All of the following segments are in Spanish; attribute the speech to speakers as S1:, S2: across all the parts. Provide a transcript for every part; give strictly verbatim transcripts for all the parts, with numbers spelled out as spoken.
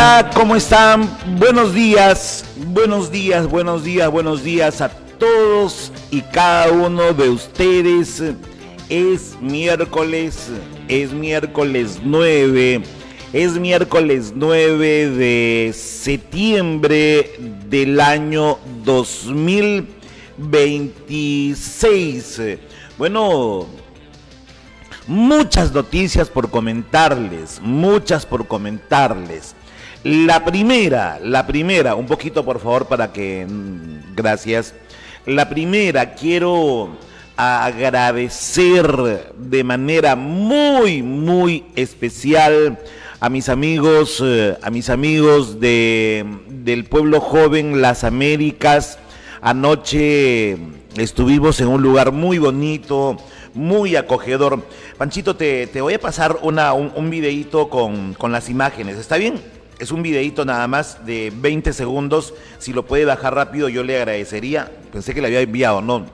S1: Hola, ¿cómo están? Buenos días, buenos días, buenos días, buenos días a todos y cada uno de ustedes. Es miércoles, es miércoles nueve, es miércoles nueve de septiembre del año dos mil veintiséis. Bueno, muchas noticias por comentarles, muchas por comentarles. La primera, la primera, un poquito por favor para que, gracias. La primera, quiero agradecer de manera muy, muy especial a mis amigos, eh, a mis amigos de, del pueblo joven Las Américas. Anoche estuvimos en un lugar muy bonito, muy acogedor. Panchito, te, te voy a pasar una, un, un videíto con, con las imágenes, ¿está bien? Es un videíto nada más de veinte segundos, si lo puede bajar rápido yo le agradecería. Pensé que le había enviado, no.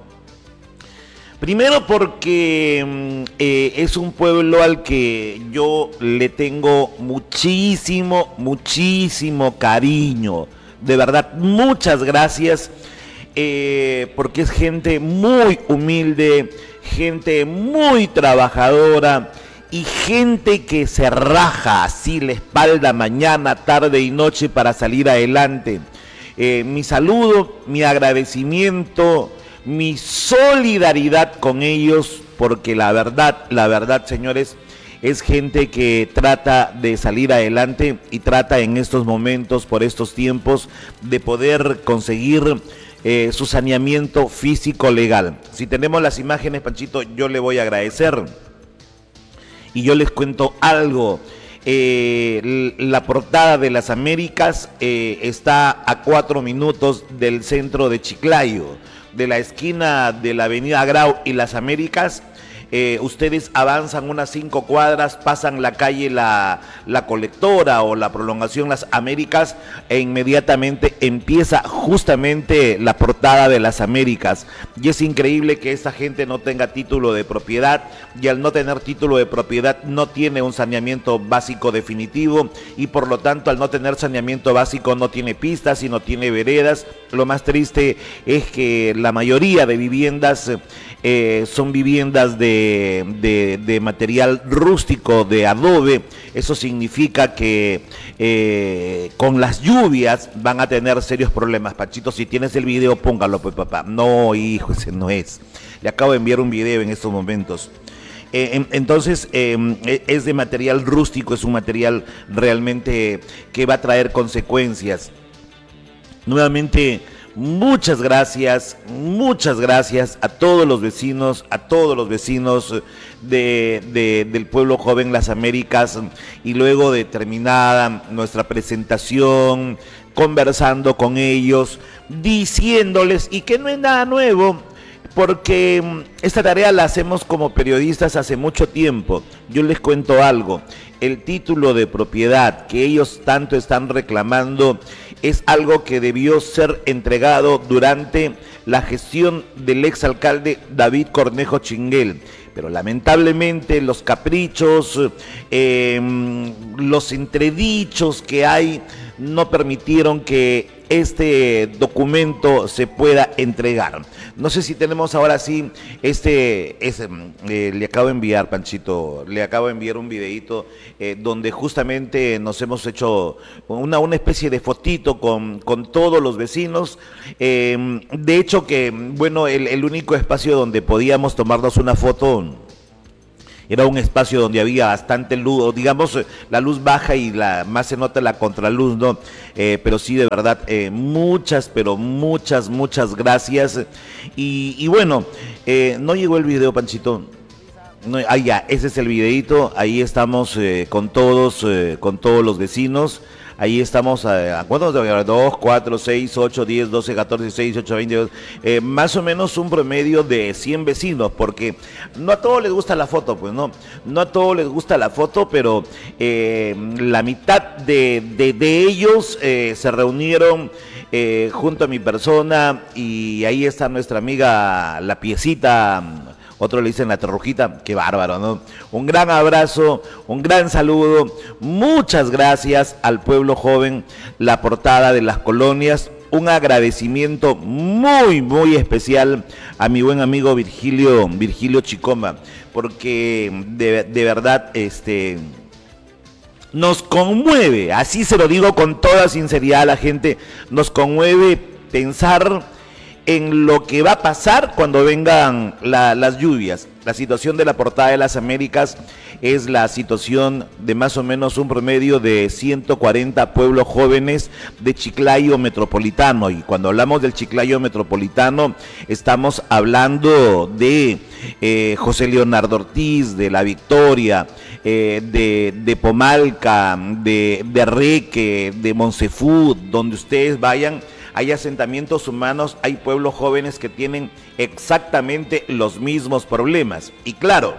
S1: Primero porque eh, es un pueblo al que yo le tengo muchísimo, muchísimo cariño. De verdad, muchas gracias. Eh, porque es gente muy humilde, gente muy trabajadora y gente que se raja así la espalda mañana, tarde y noche para salir adelante. Eh, mi saludo, mi agradecimiento, mi solidaridad con ellos, porque la verdad, la verdad, señores, es gente que trata de salir adelante y trata en estos momentos, por estos tiempos, de poder conseguir Eh, su saneamiento físico legal. Si tenemos las imágenes, Panchito, yo le voy a agradecer. Y yo les cuento algo. Eh, la portada de Las Américas eh, está a cuatro minutos del centro de Chiclayo, de la esquina de la avenida Grau y Las Américas. Eh, ustedes avanzan unas cinco cuadras, pasan la calle la, la Colectora o la prolongación Las Américas e inmediatamente empieza justamente la portada de Las Américas. Y es increíble que esta gente no tenga título de propiedad, y al no tener título de propiedad no tiene un saneamiento básico definitivo, y por lo tanto al no tener saneamiento básico no tiene pistas y no tiene veredas. Lo más triste es que la mayoría de viviendas eh, son viviendas de De, de material rústico, de adobe. Eso significa que eh, con las lluvias van a tener serios problemas. Pachito, si tienes el video, póngalo, pues, papá. No, hijo, ese no es. Le acabo de enviar un video en estos momentos. Eh, en, entonces, eh, es de material rústico, es un material realmente que va a traer consecuencias. Nuevamente, muchas gracias, muchas gracias a todos los vecinos, a todos los vecinos de, de, del pueblo joven Las Américas. Y luego de terminada nuestra presentación, conversando con ellos, diciéndoles, y que no es nada nuevo, porque esta tarea la hacemos como periodistas hace mucho tiempo. Yo les cuento algo. El título de propiedad que ellos tanto están reclamando es algo que debió ser entregado durante la gestión del exalcalde David Cornejo Chinguel. Pero lamentablemente los caprichos, eh, los entredichos que hay no permitieron que este documento se pueda entregar. No sé si tenemos ahora sí, este, este eh, le acabo de enviar, Panchito, le acabo de enviar un videíto eh, donde justamente nos hemos hecho una, una especie de fotito con, con todos los vecinos. Eh, de hecho que, bueno, el, el único espacio donde podíamos tomarnos una foto era un espacio donde había bastante luz, digamos, la luz baja y la más se nota la contraluz, ¿no? Eh, pero sí, de verdad, eh, muchas, pero muchas, muchas gracias. Y, y bueno, eh, no llegó el video, Panchito. No, ah, ya, ese es el videito. Ahí estamos eh, con todos, eh, con todos los vecinos. Ahí estamos, ¿a cuántos? dos, cuatro, seis, ocho, diez, doce, catorce, dieciséis, dieciocho, veinte, eh, más o menos un promedio de cien vecinos, porque no a todos les gusta la foto, pues no, no a todos les gusta la foto, pero eh, la mitad de, de, de ellos eh, se reunieron eh, junto a mi persona, y ahí está nuestra amiga La Piecita, otros le dicen la Torrujita, qué bárbaro, ¿no? Un gran abrazo, un gran saludo, muchas gracias al pueblo joven, la portada de las colonias, un agradecimiento muy, muy especial a mi buen amigo Virgilio, Virgilio Chicoma, porque de, de verdad, este... nos conmueve, así se lo digo con toda sinceridad a la gente, nos conmueve pensar en lo que va a pasar cuando vengan la, las lluvias. La situación de la portada de las Américas es la situación de más o menos un promedio de ciento cuarenta pueblos jóvenes de Chiclayo metropolitano, y cuando hablamos del Chiclayo metropolitano estamos hablando de eh, José Leonardo Ortiz, de La Victoria, eh, de, de Pomalca, de, de Reque, de Monsefud, donde ustedes vayan. Hay asentamientos humanos, hay pueblos jóvenes que tienen exactamente los mismos problemas. Y claro,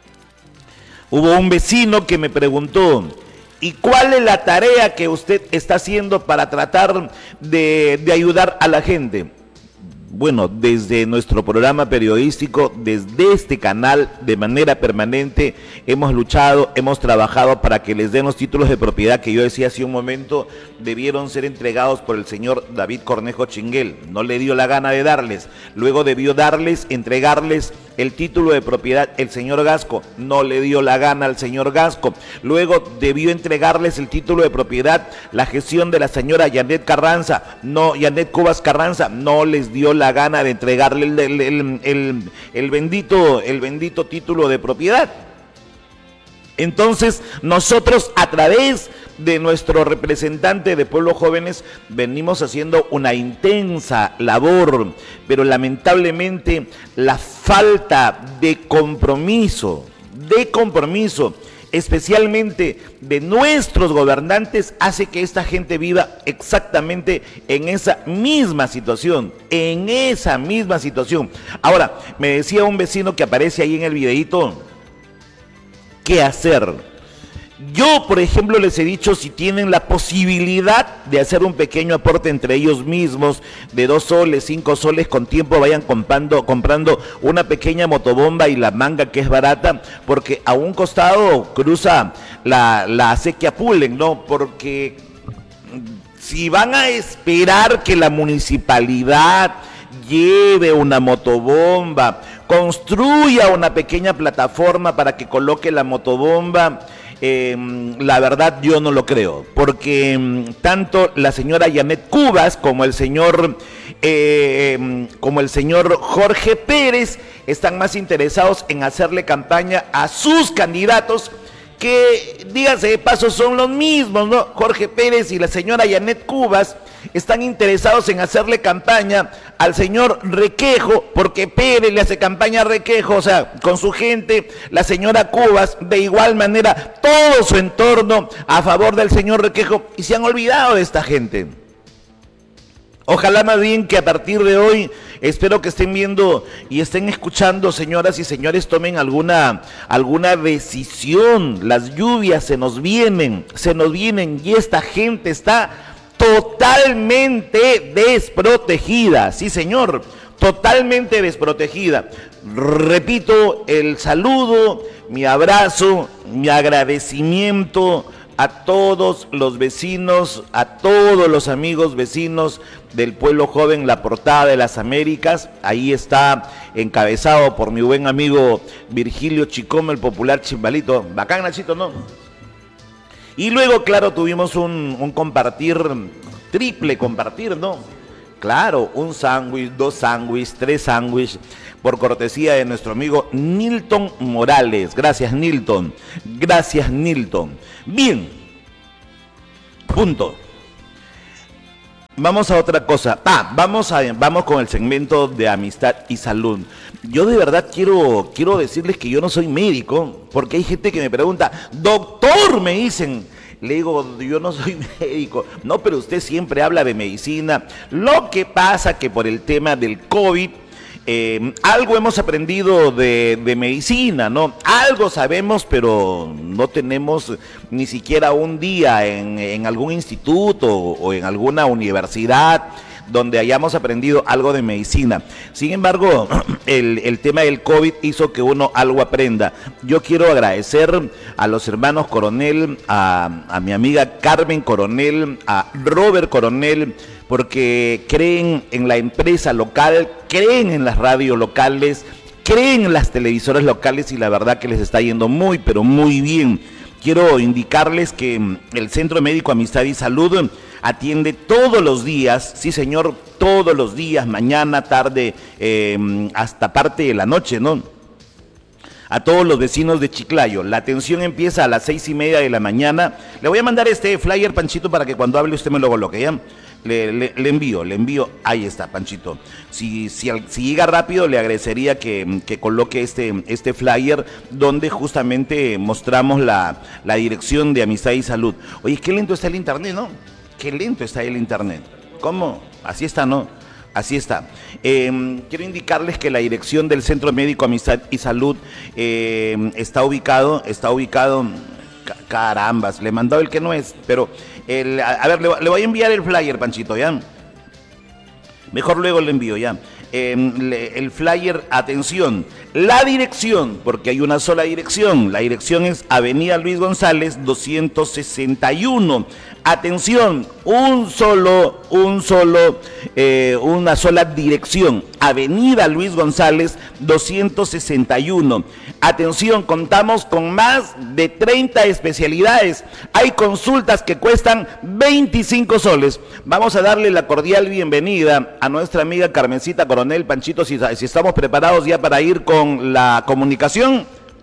S1: hubo un vecino que me preguntó, ¿y cuál es la tarea que usted está haciendo para tratar de, de ayudar a la gente? Bueno, desde nuestro programa periodístico, desde este canal, de manera permanente, hemos luchado, hemos trabajado para que les den los títulos de propiedad que yo decía hace un momento, debieron ser entregados por el señor David Cornejo Chinguel. No le dio la gana de darles. Luego debió darles, entregarles el título de propiedad el señor Gasco. No le dio la gana al señor Gasco. Luego debió entregarles el título de propiedad la gestión de la señora Yanet Carranza. No, Yanet Cubas Carranza. No les dio la gana de entregarle el, el, el, el, el bendito, el bendito título de propiedad. Entonces, nosotros a través de nuestro representante de Pueblos Jóvenes venimos haciendo una intensa labor, pero lamentablemente la falta de compromiso, de compromiso, especialmente de nuestros gobernantes, hace que esta gente viva exactamente en esa misma situación, en esa misma situación. Ahora, me decía un vecino que aparece ahí en el videíto, ¿qué hacer? Yo, por ejemplo, les he dicho, si tienen la posibilidad de hacer un pequeño aporte entre ellos mismos, de dos soles, cinco soles, con tiempo vayan comprando, comprando una pequeña motobomba y la manga, que es barata, porque a un costado cruza la, la acequia Pulen, ¿no? Porque si van a esperar que la municipalidad lleve una motobomba, construya una pequeña plataforma para que coloque la motobomba, Eh, la verdad yo no lo creo, porque eh, tanto la señora Yanet Cubas como el señor eh, como el señor Jorge Pérez están más interesados en hacerle campaña a sus candidatos, que díganse de paso son los mismos, ¿no? Jorge Pérez y la señora Yanet Cubas están interesados en hacerle campaña al señor Requejo, porque Pérez le hace campaña a Requejo, o sea, con su gente, la señora Cubas, de igual manera, todo su entorno a favor del señor Requejo, y se han olvidado de esta gente. Ojalá más bien que a partir de hoy, espero que estén viendo y estén escuchando, señoras y señores, tomen alguna, alguna decisión. Las lluvias se nos vienen, se nos vienen, y esta gente está totalmente desprotegida, sí señor, totalmente desprotegida. Repito, el saludo, mi abrazo, mi agradecimiento a todos los vecinos, a todos los amigos vecinos del pueblo joven, la portada de las Américas. Ahí está encabezado por mi buen amigo Virgilio Chicoma, el popular Chimbalito. Bacán, Nachito, ¿no? Y luego, claro, tuvimos un, un compartir, triple compartir, ¿no? Claro, un sándwich, dos sándwiches, tres sándwiches, por cortesía de nuestro amigo Nilton Morales. Gracias, Nilton. Gracias, Nilton. Bien. Punto. Vamos a otra cosa. Ah, vamos, a, vamos con el segmento de amistad y salud. Yo de verdad quiero, quiero decirles que yo no soy médico, porque hay gente que me pregunta, doctor, me dicen. Le digo, yo no soy médico. No, pero usted siempre habla de medicina. Lo que pasa que por el tema del COVID, eh, algo hemos aprendido de, de medicina, ¿no? Algo sabemos, pero no tenemos ni siquiera un día en, en algún instituto o en alguna universidad donde hayamos aprendido algo de medicina. Sin embargo, el, el tema del COVID hizo que uno algo aprenda. Yo quiero agradecer a los hermanos Coronel, a, a mi amiga Carmen Coronel, a Robert Coronel, porque creen en la empresa local, creen en las radios locales, creen en las televisoras locales y la verdad que les está yendo muy, pero muy bien. Quiero indicarles que el Centro Médico Amistad y Salud atiende todos los días, sí señor, todos los días, mañana, tarde, eh, hasta parte de la noche, ¿no? A todos los vecinos de Chiclayo. La atención empieza a las seis y media de la mañana. Le voy a mandar este flyer, Panchito, para que cuando hable usted me lo coloque, ¿ya? Le, le, le envío, le envío, ahí está, Panchito. Si, si, si llega rápido, le agradecería que, que coloque este, este flyer donde justamente mostramos la, la dirección de Amistad y Salud. Oye, qué lento está el internet, ¿no? Qué lento está el internet. ¿Cómo? Así está, ¿no? Así está. Eh, quiero indicarles que la dirección del Centro Médico Amistad y Salud eh, está ubicado, está ubicado... Carambas, le he mandado el que no es, pero el, a, a ver, le, le voy a enviar el flyer, Panchito, ¿ya? Mejor luego le envío, ya. Eh, le, el flyer, atención, la dirección, porque hay una sola dirección, la dirección es Avenida Luis González doscientos sesenta y uno. Atención, un solo, un solo, eh, una sola dirección, Avenida Luis González doscientos sesenta y uno. Atención, contamos con más de treinta especialidades. Hay consultas que cuestan veinticinco soles. Vamos a darle la cordial bienvenida a nuestra amiga Carmencita Coronel. Panchito, si, si estamos preparados ya para ir con la comunicación.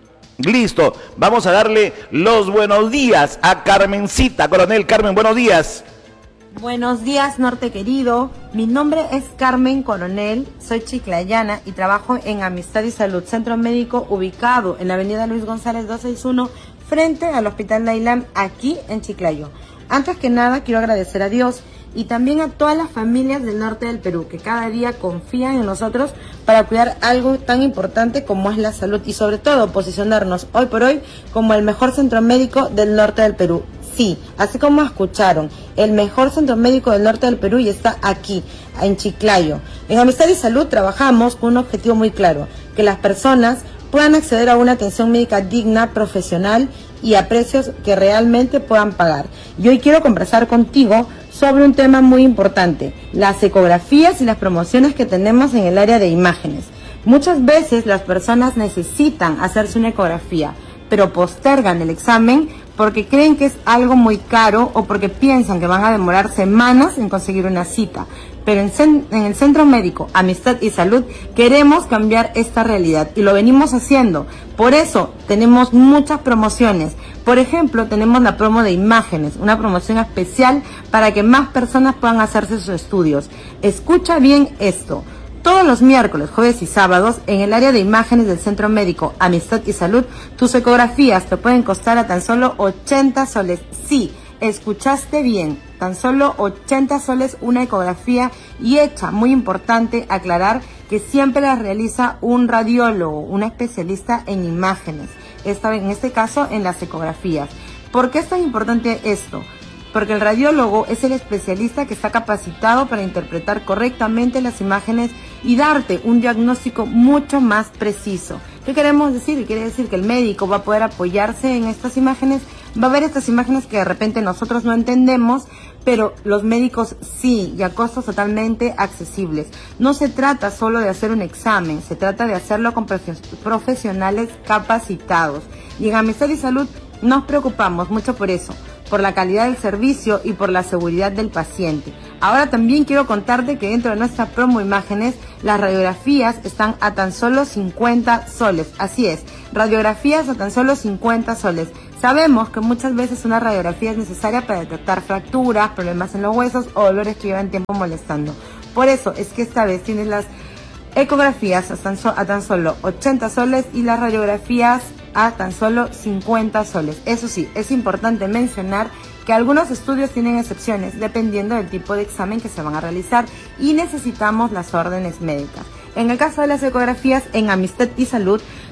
S1: Listo, vamos a darle los buenos días a Carmencita Coronel. Carmen, buenos días.
S2: Buenos días, Norte querido. Mi nombre es Carmen Coronel, soy chiclayana y trabajo en Amistad y Salud, centro médico ubicado en la avenida Luis González doscientos sesenta y uno, frente al Hospital Nailam, aquí en Chiclayo. Antes que nada, quiero agradecer a Dios y también a todas las familias del norte del Perú que cada día confían en nosotros para cuidar algo tan importante como es la salud y sobre todo posicionarnos hoy por hoy como el mejor centro médico del norte del Perú. Sí, así como escucharon, el mejor centro médico del norte del Perú y está aquí, en Chiclayo. En Amistad y Salud trabajamos con un objetivo muy claro, que las personas puedan acceder a una atención médica digna, profesional y a precios que realmente puedan pagar. Y hoy quiero conversar contigo sobre un tema muy importante, las ecografías y las promociones que tenemos en el área de imágenes. Muchas veces las personas necesitan hacerse una ecografía, pero postergan el examen porque creen que es algo muy caro o porque piensan que van a demorar semanas en conseguir una cita. Pero en, en el Centro Médico Amistad y Salud queremos cambiar esta realidad y lo venimos haciendo. Por eso tenemos muchas promociones. Por ejemplo, tenemos la promo de imágenes, una promoción especial para que más personas puedan hacerse sus estudios. Escucha bien esto. Todos los miércoles, jueves y sábados, en el área de imágenes del Centro Médico Amistad y Salud, tus ecografías te pueden costar a tan solo ochenta soles. Sí, escuchaste bien, tan solo ochenta soles una ecografía y hecha, muy importante aclarar que siempre la realiza un radiólogo, un especialista en imágenes, esta, en este caso en las ecografías. ¿Por qué es tan importante esto? Porque el radiólogo es el especialista que está capacitado para interpretar correctamente las imágenes y darte un diagnóstico mucho más preciso. ¿Qué queremos decir? Quiere decir que el médico va a poder apoyarse en estas imágenes, va a ver estas imágenes que de repente nosotros no entendemos, pero los médicos sí, y a costos totalmente accesibles. No se trata solo de hacer un examen, se trata de hacerlo con profesionales capacitados. Y en Amistad y Salud nos preocupamos mucho por eso, por la calidad del servicio y por la seguridad del paciente. Ahora también quiero contarte que dentro de nuestra promo imágenes, las radiografías están a tan solo cincuenta soles. Así es, radiografías a tan solo cincuenta soles. Sabemos que muchas veces una radiografía es necesaria para detectar fracturas, problemas en los huesos o dolores que llevan tiempo molestando. Por eso es que esta vez tienes las ecografías a tan, so- a tan solo ochenta soles y las radiografías a tan solo cincuenta soles. Eso sí, es importante mencionar que algunos estudios tienen excepciones dependiendo del tipo de examen que se van a realizar y necesitamos las órdenes médicas. En el caso de las ecografías, en Amistad y Salud,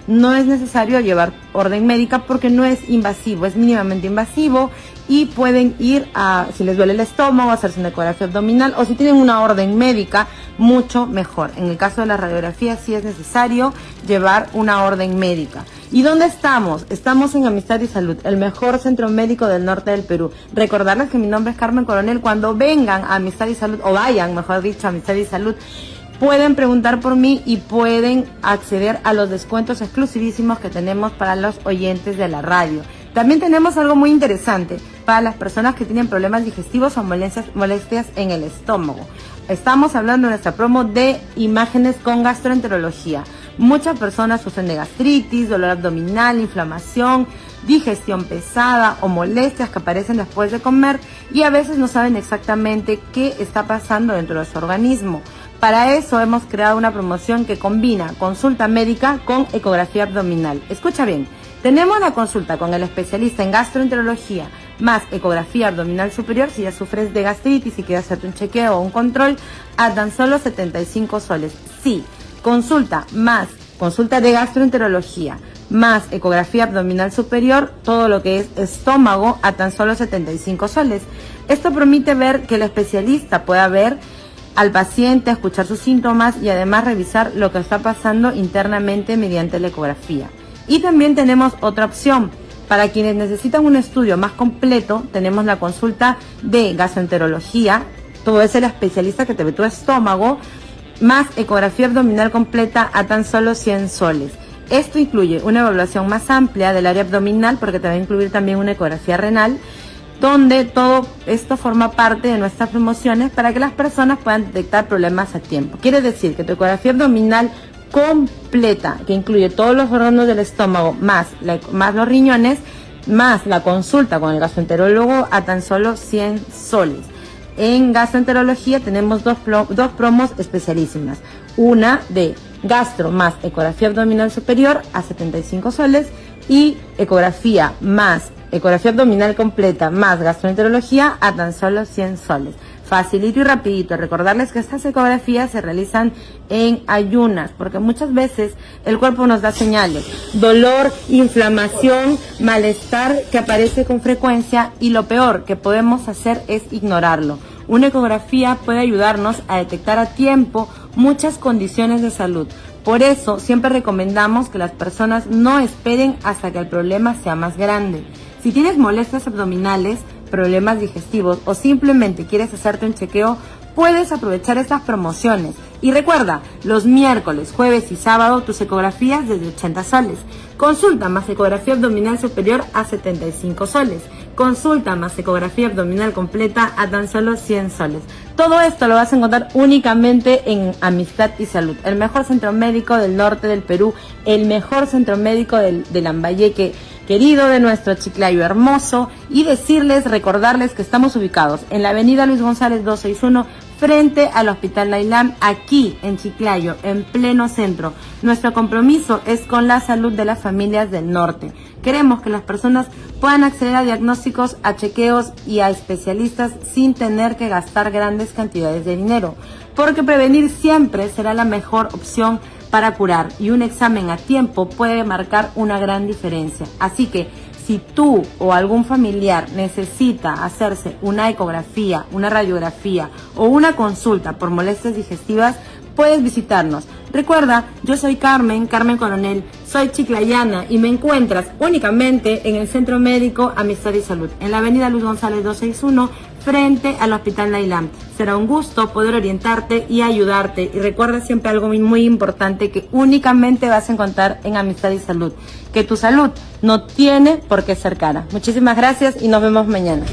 S2: no es necesario llevar orden médica porque no es invasivo, es mínimamente invasivo y pueden ir a, si les duele el estómago, hacerse una ecografía abdominal o si tienen una orden médica, mucho mejor. En el caso de la radiografía sí es necesario llevar una orden médica. ¿Y dónde estamos? Estamos en Amistad y Salud, el mejor centro médico del norte del Perú. Recordarles que mi nombre es Carmen Coronel. Cuando vengan a Amistad y Salud, o vayan, mejor dicho, a Amistad y Salud, pueden preguntar por mí y pueden acceder a los descuentos exclusivísimos que tenemos para los oyentes de la radio. También tenemos algo muy interesante para las personas que tienen problemas digestivos o molestias, molestias en el estómago. Estamos hablando en nuestra promo de imágenes con gastroenterología. Muchas personas sufren de gastritis, dolor abdominal, inflamación, digestión pesada o molestias que aparecen después de comer y a veces no saben exactamente qué está pasando dentro de su organismo. Para eso hemos creado una promoción que combina consulta médica con ecografía abdominal. Escucha bien, tenemos la consulta con el especialista en gastroenterología más ecografía abdominal superior si ya sufres de gastritis y quieres hacerte un chequeo o un control a tan solo setenta y cinco soles. Sí, consulta más consulta de gastroenterología más ecografía abdominal superior, todo lo que es estómago a tan solo setenta y cinco soles. Esto permite ver que el especialista pueda ver al paciente, escuchar sus síntomas y además revisar lo que está pasando internamente mediante la ecografía. Y también tenemos otra opción. Para quienes necesitan un estudio más completo, tenemos la consulta de gastroenterología, todo es el especialista que te ve tu estómago, más ecografía abdominal completa a tan solo cien soles. Esto incluye una evaluación más amplia del área abdominal, porque te va a incluir también una ecografía renal, donde todo esto forma parte de nuestras promociones para que las personas puedan detectar problemas a tiempo. Quiere decir que tu ecografía abdominal completa, que incluye todos los órganos del estómago, más, la, más los riñones, más la consulta con el gastroenterólogo a tan solo cien soles. En gastroenterología tenemos dos, dos promos especialísimas. Una de gastro más ecografía abdominal superior a setenta y cinco soles y ecografía más ecografía abdominal completa más gastroenterología a tan solo cien soles. Facilito y rapidito. Recordarles que estas ecografías se realizan en ayunas, porque muchas veces el cuerpo nos da señales. Dolor, inflamación, malestar que aparece con frecuencia y lo peor que podemos hacer es ignorarlo. Una ecografía puede ayudarnos a detectar a tiempo muchas condiciones de salud. Por eso siempre recomendamos que las personas no esperen hasta que el problema sea más grande. Si tienes molestias abdominales, problemas digestivos o simplemente quieres hacerte un chequeo, puedes aprovechar estas promociones. Y recuerda, los miércoles, jueves y sábado tus ecografías desde ochenta soles. Consulta más ecografía abdominal superior a setenta y cinco soles. Consulta más ecografía abdominal completa a tan solo cien soles. Todo esto lo vas a encontrar únicamente en Amistad y Salud, el mejor centro médico del norte del Perú, el mejor centro médico del, del Lambayeque querido, de nuestro Chiclayo hermoso, y decirles, recordarles que estamos ubicados en la avenida Luis González doscientos sesenta y uno, frente al Hospital Nailam, aquí en Chiclayo, en pleno centro. Nuestro compromiso es con la salud de las familias del norte. Queremos que las personas puedan acceder a diagnósticos, a chequeos y a especialistas sin tener que gastar grandes cantidades de dinero, porque prevenir siempre será la mejor opción para curar, y un examen a tiempo puede marcar una gran diferencia. Así que si tú o algún familiar necesita hacerse una ecografía, una radiografía o una consulta por molestias digestivas, puedes visitarnos. Recuerda, yo soy Carmen, Carmen Coronel, soy chiclayana y me encuentras únicamente en el Centro Médico Amistad y Salud, en la avenida Luis González doscientos sesenta y uno, frente al Hospital Nailam. Será un gusto poder orientarte y ayudarte. Y recuerda siempre algo muy, muy importante que únicamente vas a encontrar en Amistad y Salud, que tu salud no tiene por qué ser cara. Muchísimas gracias y nos vemos mañana.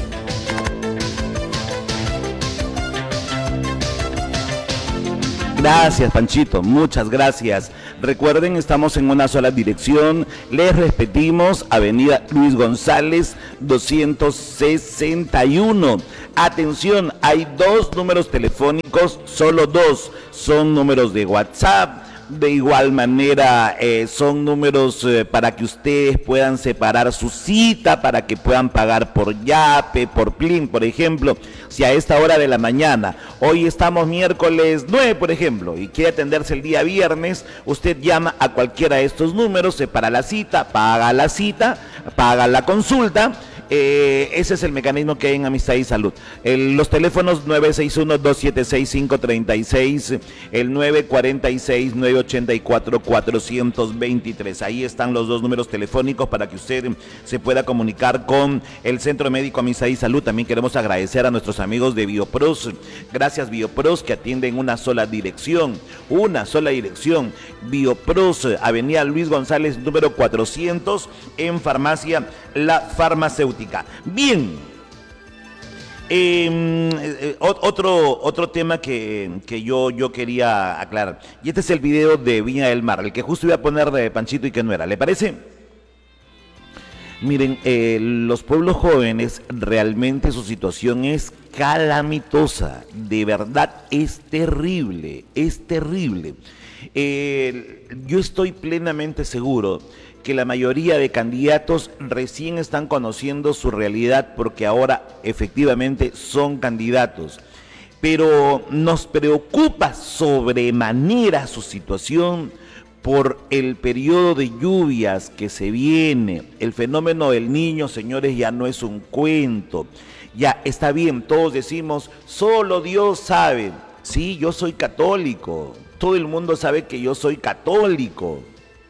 S1: Gracias, Panchito, muchas gracias. Recuerden, estamos en una sola dirección. Les repetimos, avenida Luis González doscientos sesenta y uno. Atención, hay dos números telefónicos, solo dos. Son números de WhatsApp. De igual manera, eh, son números eh, para que ustedes puedan separar su cita, para que puedan pagar por Yape, por Plin, por ejemplo. Si a esta hora de la mañana, hoy estamos miércoles nueve, por ejemplo, y quiere atenderse el día viernes, usted llama a cualquiera de estos números, separa la cita, paga la cita, paga la consulta. Eh, ese es el mecanismo que hay en Amistad y Salud. El, los teléfonos nueve seis uno, dos siete seis, cinco tres seis, el nueve cuatro seis, nueve ocho cuatro, cuatro dos tres. Ahí están los dos números telefónicos para que usted se pueda comunicar con el Centro Médico Amistad y Salud. También queremos agradecer a nuestros amigos de Biopros. Gracias, Biopros, que atienden una sola dirección, una sola dirección. Biopros, Avenida Luis González, número cuatrocientos, en Farmacia La Farmacéutica. Bien, eh, eh, otro, otro tema que, que yo, yo quería aclarar, y este es el video de Viña del Mar, el que justo iba a poner de Panchito y que no era, ¿le parece? Miren, eh, los pueblos jóvenes, realmente su situación es calamitosa, de verdad es terrible, es terrible. Eh, yo estoy plenamente seguro que la mayoría de candidatos recién están conociendo su realidad porque ahora efectivamente son candidatos. Pero nos preocupa sobremanera su situación por el periodo de lluvias que se viene. El fenómeno del Niño, señores, ya no es un cuento. Ya está bien, todos decimos, solo Dios sabe. Sí, yo soy católico. Todo el mundo sabe que yo soy católico.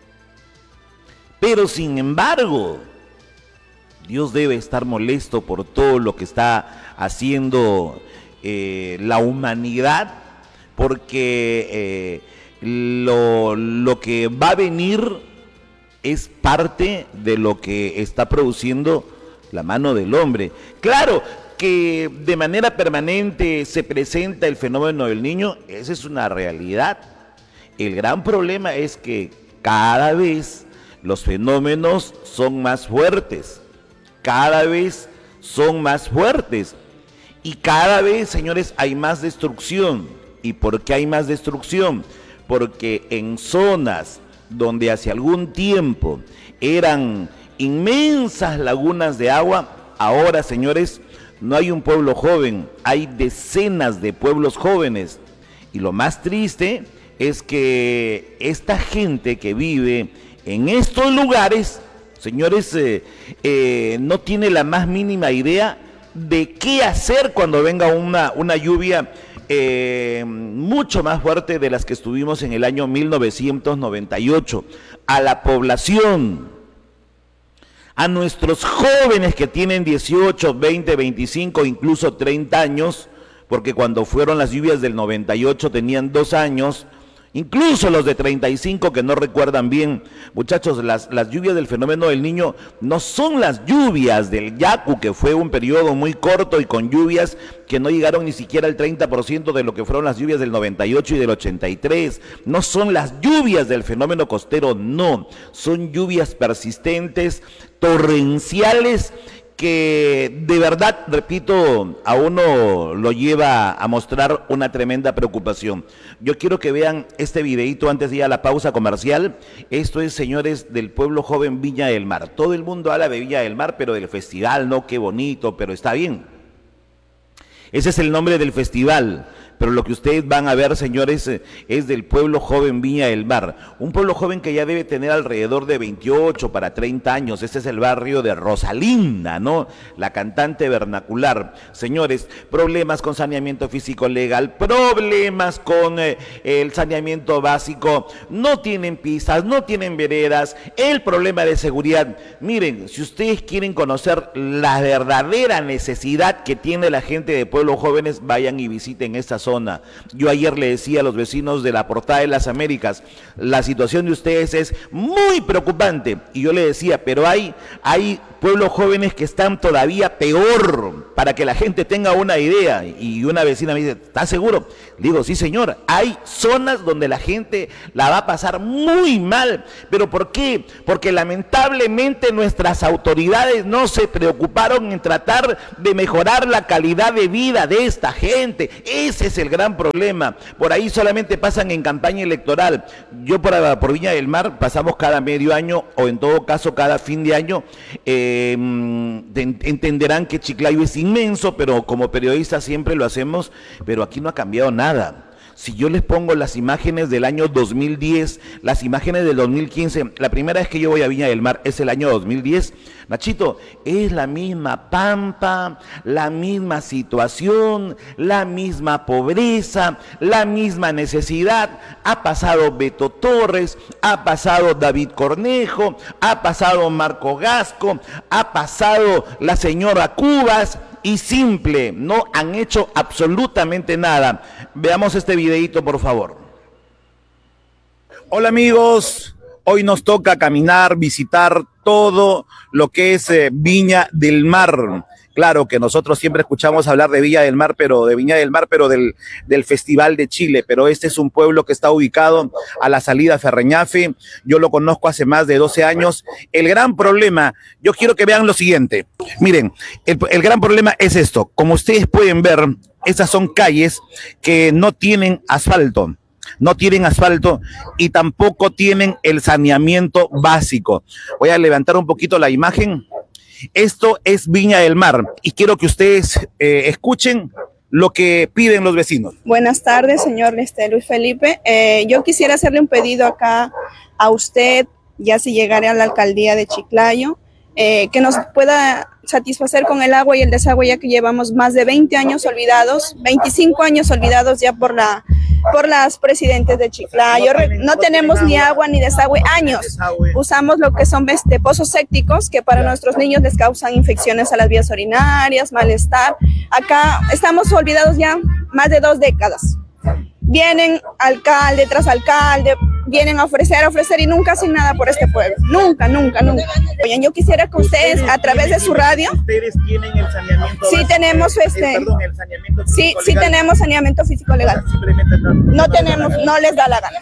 S1: Pero sin embargo, Dios debe estar molesto por todo lo que está haciendo eh, la humanidad, porque eh, lo, lo que va a venir es parte de lo que está produciendo la mano del hombre. Claro que de manera permanente se presenta el fenómeno del Niño, esa es una realidad. El gran problema es que cada vez los fenómenos son más fuertes, cada vez son más fuertes y cada vez, señores, hay más destrucción. ¿Y por qué hay más destrucción? Porque en zonas donde hace algún tiempo eran inmensas lagunas de agua, ahora, señores, no hay un pueblo joven, hay decenas de pueblos jóvenes. Y lo más triste es que esta gente que vive en estos lugares, señores, eh, eh, no tiene la más mínima idea de qué hacer cuando venga una, una lluvia eh, mucho más fuerte de las que estuvimos en el año mil novecientos noventa y ocho. A la población, a nuestros jóvenes que tienen dieciocho, veinte, veinticinco, incluso treinta años, porque cuando fueron las lluvias del noventa y ocho tenían dos años, incluso los de treinta y cinco que no recuerdan bien. Muchachos, las, las lluvias del fenómeno del Niño no son las lluvias del Yaku, que fue un periodo muy corto y con lluvias que no llegaron ni siquiera al treinta por ciento de lo que fueron las lluvias del noventa y ocho y del ochenta y tres. No son las lluvias del fenómeno costero, no. Son lluvias persistentes, torrenciales, que de verdad, repito, a uno lo lleva a mostrar una tremenda preocupación. Yo quiero que vean este videito antes de ir a la pausa comercial. Esto es, señores, del pueblo joven Viña del Mar. Todo el mundo habla de Viña del Mar, pero del festival, no, qué bonito, pero está bien. Ese es el nombre del festival. Pero lo que ustedes van a ver, señores, es del pueblo joven Viña del Mar. Un pueblo joven que ya debe tener alrededor de veintiocho para treinta años. Este es el barrio de Rosalinda, ¿no? La cantante vernacular. Señores, problemas con saneamiento físico legal, problemas con eh, el saneamiento básico. No tienen pistas, no tienen veredas. El problema de seguridad. Miren, si ustedes quieren conocer la verdadera necesidad que tiene la gente de pueblos jóvenes, vayan y visiten esta zona. Yo ayer le decía a los vecinos de la Portada de las Américas, la situación de ustedes es muy preocupante, y yo le decía, pero hay, hay pueblos jóvenes que están todavía peor, para que la gente tenga una idea. Y una vecina me dice, ¿estás seguro? Le digo, sí señor, hay zonas donde la gente la va a pasar muy mal. ¿Pero por qué? Porque lamentablemente nuestras autoridades no se preocuparon en tratar de mejorar la calidad de vida vida de esta gente. Ese es el gran problema. Por ahí solamente pasan en campaña electoral. Yo por, por Viña del Mar pasamos cada medio año, o en todo caso cada fin de año. Eh, entenderán que Chiclayo es inmenso, pero como periodistas siempre lo hacemos, pero aquí no ha cambiado nada. Si yo les pongo las imágenes del año dos mil diez, las imágenes del dos mil quince, la primera vez que yo voy a Viña del Mar es el año dos mil diez, Nachito, es la misma pampa, la misma situación, la misma pobreza, la misma necesidad. Ha pasado Beto Torres, ha pasado David Cornejo, ha pasado Marco Gasco, ha pasado la señora Cubas, y simple, no han hecho absolutamente nada. Veamos este videito, por favor. Hola amigos, hoy nos toca caminar, visitar todo lo que es eh, Viña del Mar. Claro que nosotros siempre escuchamos hablar de Viña del Mar, pero de Viña del Mar, pero del, del Festival de Chile, pero este es un pueblo que está ubicado a la salida a Ferreñafe. Yo lo conozco hace más de doce años. El gran problema, yo quiero que vean lo siguiente. Miren, el, el gran problema es esto. Como ustedes pueden ver, esas son calles que no tienen asfalto. No tienen asfalto y tampoco tienen el saneamiento básico. Voy a levantar un poquito la imagen. Esto es Viña del Mar y quiero que ustedes eh, escuchen lo que piden los vecinos.
S3: Buenas tardes, señor este, Luis Felipe. Eh, yo quisiera hacerle un pedido acá a usted, ya si llegaré a la alcaldía de Chiclayo, eh, que nos pueda satisfacer con el agua y el desagüe, ya que llevamos más de veinte años olvidados, veinticinco años olvidados ya por la por las presidentes de Chiclayo. No tenemos ni agua ni desagüe, años. Usamos lo que son este, pozos sépticos, que para nuestros niños les causan infecciones a las vías urinarias, malestar. Acá estamos olvidados ya más de dos décadas. Vienen alcalde tras alcalde, vienen a ofrecer, a ofrecer y nunca hacen nada por este pueblo. Nunca, nunca, nunca. Oye, yo quisiera que ustedes, a través de su radio...
S1: ¿Ustedes tienen el saneamiento?
S3: Sí, tenemos este...
S1: El, perdón, el saneamiento físico
S3: sí, sí tenemos saneamiento físico legal.
S1: No,
S3: no tenemos, no les da la gana.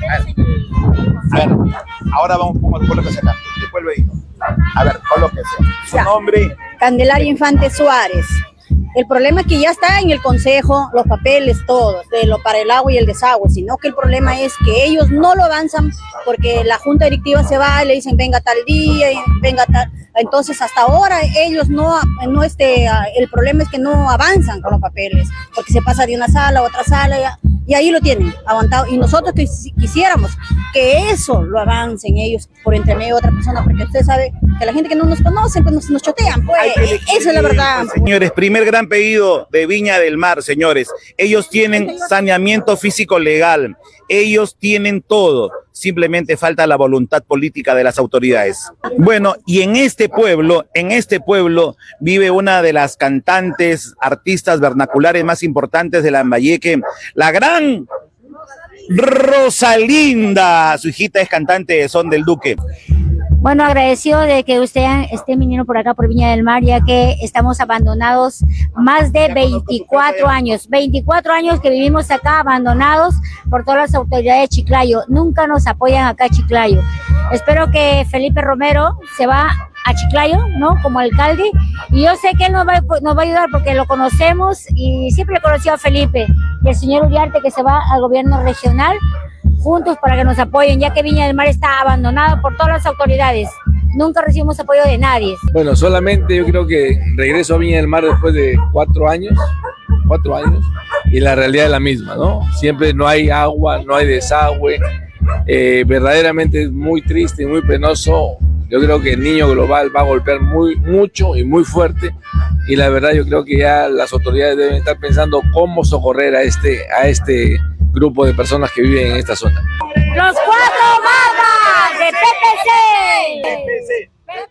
S1: A ver, ahora vamos con lo que se acá. Después lo digo. A ver, colóquese. Su nombre...
S4: Candelaria Infante Suárez. El problema es que ya está en el consejo, los papeles, todos, de lo para el agua y el desagüe, sino que el problema es que ellos no lo avanzan porque la junta directiva se va y le dicen venga tal día, venga tal. Entonces hasta ahora ellos no, no este, el problema es que no avanzan con los papeles, porque se pasa de una sala a otra sala y ahí lo tienen aguantado. Y nosotros que quisiéramos que eso lo avancen ellos por entre medio de otra persona, porque usted sabe que la gente que no nos conoce, pues nos, nos chotean, pues, esa es la verdad.
S1: Pues, señores, primer gran pedido de Viña del Mar, señores, ellos tienen saneamiento físico legal, ellos tienen todo, simplemente falta la voluntad política de las autoridades. Bueno, y en este pueblo, en este pueblo vive una de las cantantes, artistas vernaculares más importantes de Lambayeque, la gran Rosalinda. Su hijita es cantante de Son del Duque.
S5: Bueno, agradecido de que usted esté viniendo por acá por Viña del Mar, ya que estamos abandonados más de veinticuatro años, veinticuatro años que vivimos acá abandonados por todas las autoridades de Chiclayo. Nunca nos apoyan acá a Chiclayo. Espero que Felipe Romero se va a Chiclayo, ¿no? Como alcalde, y yo sé que él nos va, nos va a ayudar porque lo conocemos y siempre he conocido a Felipe, y el señor Uriarte que se va al gobierno regional, juntos para que nos apoyen, ya que Viña del Mar está abandonado por todas las autoridades. Nunca recibimos apoyo de nadie.
S6: Bueno, solamente yo creo que regreso a Viña del Mar después de cuatro años, cuatro años, y la realidad es la misma, ¿no? Siempre no hay agua, no hay desagüe, eh, verdaderamente es muy triste y muy penoso. Yo creo que el niño global va a golpear muy, mucho y muy fuerte, y la verdad yo creo que ya las autoridades deben estar pensando cómo socorrer a este, a este grupo de personas que viven en esta zona.
S5: Los cuatro magas de P P C.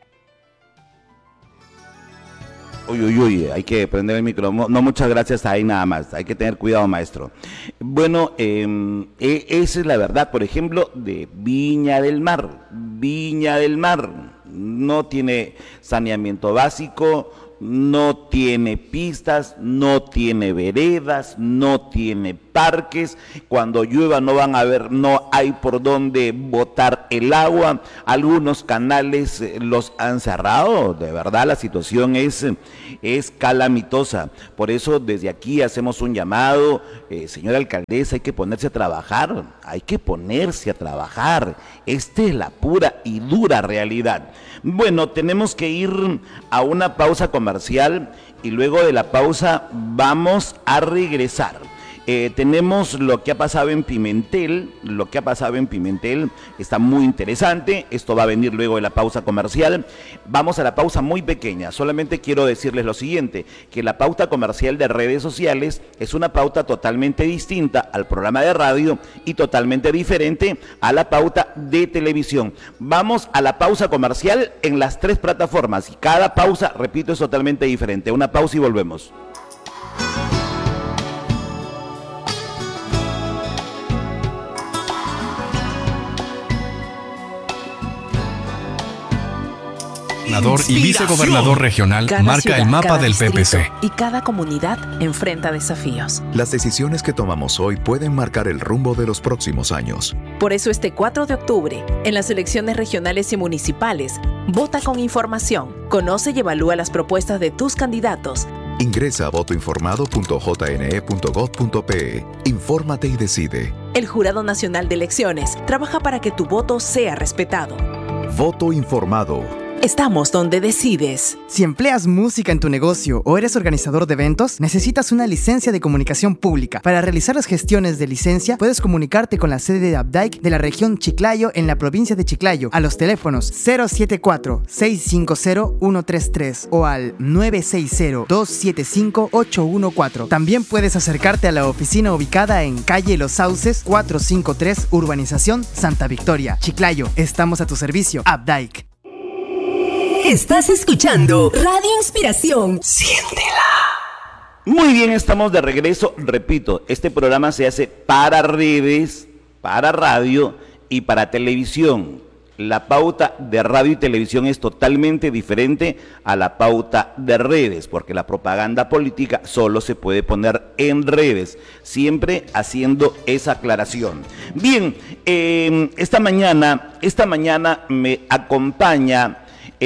S1: Uy, uy, uy, hay que prender el micrófono. No, muchas gracias, ahí nada más. Hay que tener cuidado, maestro. Bueno, eh, esa es la verdad, por ejemplo, de Viña del Mar. Viña del Mar no tiene saneamiento básico, no tiene pistas, no tiene veredas, no tiene parques. Cuando llueva no van a ver, no hay por dónde botar el agua. Algunos canales los han cerrado. De verdad la situación es, es calamitosa. Por eso desde aquí hacemos un llamado, eh, señora alcaldesa, hay que ponerse a trabajar, hay que ponerse a trabajar. Esta es la pura y dura realidad. Bueno, tenemos que ir a una pausa comercial y luego de la pausa vamos a regresar. Eh, tenemos lo que ha pasado en Pimentel, lo que ha pasado en Pimentel está muy interesante, esto va a venir luego de la pausa comercial. Vamos a la pausa muy pequeña, solamente quiero decirles lo siguiente, que la pauta comercial de redes sociales es una pauta totalmente distinta al programa de radio y totalmente diferente a la pauta de televisión. Vamos a la pausa comercial en las tres plataformas y cada pausa, repito, es totalmente diferente. Una pausa y volvemos.
S7: Gobernador y vicegobernador regional
S8: cada
S7: marca
S8: ciudad,
S7: el mapa
S8: cada
S7: del P P C.
S8: Y cada comunidad enfrenta desafíos.
S9: Las decisiones que tomamos hoy pueden marcar el rumbo de los próximos años.
S8: Por eso este cuatro de octubre, en las elecciones regionales y municipales, vota con información, conoce y evalúa las propuestas de tus candidatos.
S9: Ingresa a voto informado punto j n e punto gov punto p e. Infórmate y decide.
S8: El Jurado Nacional de Elecciones trabaja para que tu voto sea respetado.
S9: Voto informado.
S8: Estamos donde decides.
S10: Si empleas música en tu negocio o eres organizador de eventos, necesitas una licencia de comunicación pública. Para realizar las gestiones de licencia, puedes comunicarte con la sede de Abdaic de la región Chiclayo en la provincia de Chiclayo a los teléfonos cero siete cuatro, seis cinco cero, uno tres tres o al nueve seis cero, dos siete cinco, ocho uno cuatro. También puedes acercarte a la oficina ubicada en calle Los Sauces cuatrocientos cincuenta y tres, Urbanización Santa Victoria, Chiclayo. Estamos a tu servicio, Abdaic.
S11: Estás escuchando Radio Inspiración. Siéntela.
S1: Muy bien, estamos de regreso. Repito, este programa se hace para redes, para radio y para televisión. La pauta de radio y televisión es totalmente diferente a la pauta de redes, porque la propaganda política solo se puede poner en redes, siempre haciendo esa aclaración. Bien, eh, esta mañana, esta mañana me acompaña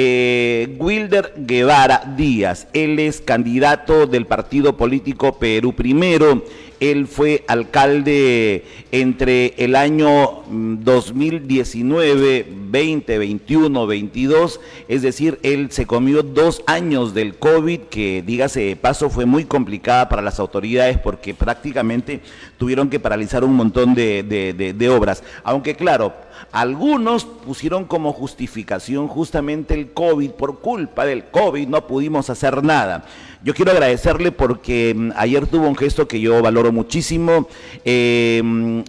S1: Eh, Wilder Guevara Díaz. Él es candidato del partido político Perú Primero. Él fue alcalde entre el año dos mil diecinueve, veinte, veintiuno, veintidós, es decir, él se comió dos años del COVID, que dígase de paso fue muy complicada para las autoridades porque prácticamente tuvieron que paralizar un montón de, de, de, de obras, aunque claro, algunos pusieron como justificación justamente el COVID, por culpa del COVID no pudimos hacer nada. Yo quiero agradecerle porque um, ayer tuvo un gesto que yo valoro muchísimo. Eh,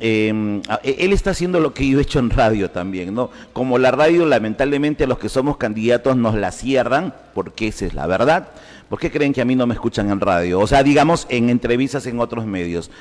S1: eh, él está haciendo lo que yo he hecho en radio también, ¿no? Como la radio, lamentablemente, a los que somos candidatos nos la cierran, porque esa es la verdad. ¿Por qué creen que a mí no me escuchan en radio? O sea, digamos, en entrevistas en otros medios.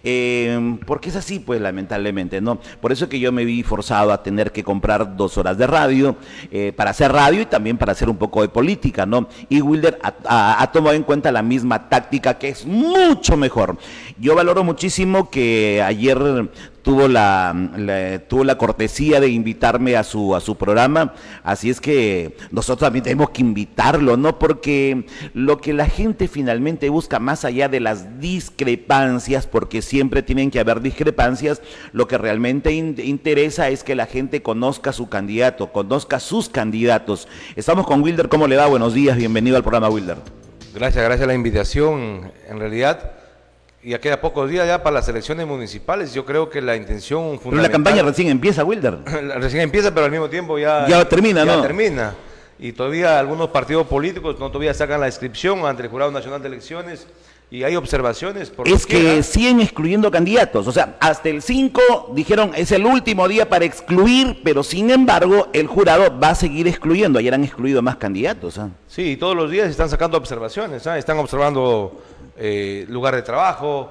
S1: Eh, porque es así, pues, lamentablemente, ¿no? Por eso es que yo me vi forzado a tener que comprar dos horas de radio, eh, para hacer radio y también para hacer un poco de política, ¿no? Y Wilder ha, ha, ha tomado en cuenta la misma táctica, que es mucho mejor. Yo valoro muchísimo que ayer tuvo la, la, tuvo la cortesía de invitarme a su, a su programa, así es que nosotros también tenemos que invitarlo, ¿no? Porque lo que la gente finalmente busca, más allá de las discrepancias, porque siempre tienen que haber discrepancias, lo que realmente in, interesa es que la gente conozca a su candidato, conozca a sus candidatos. Estamos con Wilder. ¿Cómo le va? Buenos días, bienvenido al programa, Wilder.
S12: Gracias, gracias a la invitación. En realidad, ya queda pocos días ya para las elecciones municipales. Yo creo que la intención fundamental...
S1: Pero la campaña recién empieza, Wilder.
S12: Recién empieza, pero al mismo tiempo ya...
S1: Ya termina,
S12: ya
S1: ¿no?
S12: termina. Y todavía algunos partidos políticos no todavía sacan la inscripción ante el Jurado Nacional de Elecciones y hay observaciones. Por
S1: es que
S12: quiera.
S1: siguen excluyendo candidatos. O sea, hasta el cinco dijeron es el último día para excluir, pero sin embargo el jurado va a seguir excluyendo. Ayer han excluido más candidatos. ¿eh?
S12: Sí, todos los días están sacando observaciones. ¿eh? Están observando eh, lugar de trabajo,